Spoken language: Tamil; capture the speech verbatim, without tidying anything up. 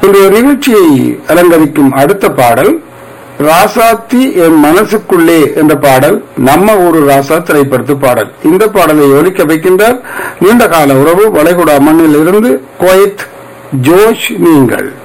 இன்றைய நிகழ்ச்சியை அலங்கரிக்கும் அடுத்த பாடல் ராசாத்தி என் மனசுக்குள்ளே என்ற பாடல் நம்ம ஊரு ராசா திரைப்படத்து பாடல். இந்த பாடலை ஒலிக்க வைக்கின்றார் நீண்ட கால உறவு வளைகுடா மண்ணில் இருந்து கோயத் ஜோஷ் நீங்கள்.